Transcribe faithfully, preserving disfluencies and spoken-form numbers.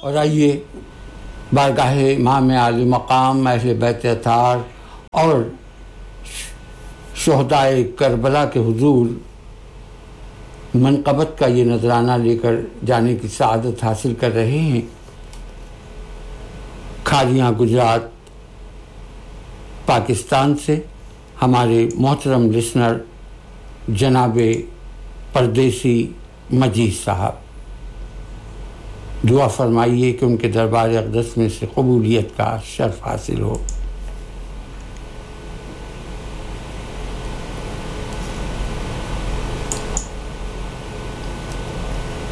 और आइए बारगाह इमाम आली मकाम अहले बैत अतार और शुहदाए करबला के हुजूर मनक़बत का ये नजराना लेकर जाने की सआदत हासिल कर रहे हैं। खालियाँ गुजरात पाकिस्तान से हमारे मोहतरम लिसनर जनाबे परदेसी मजीद साहब, दुआ फरमाइए कि उनके दरबार अक़दस में से कबूलियत का शर्फ हासिल हो।